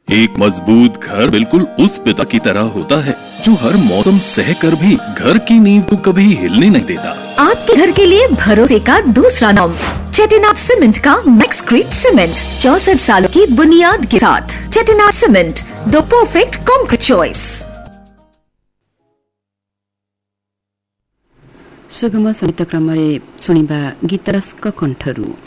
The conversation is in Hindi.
एक मजबूत घर बिल्कुल उस पिता की तरह होता है जो हर मौसम सह कर भी घर की नींव को कभी हिलने नहीं देता। आपके घर के लिए भरोसे का दूसरा नाम चेटिनाड सीमेंट का मैक्सक्रीट सीमेंट, 64 सालों की बुनियाद के साथ। Chettinad cement, the perfect concrete choice. सुगम संगीत क्रमरे शुणिबा गीतरसको कण्ठरू।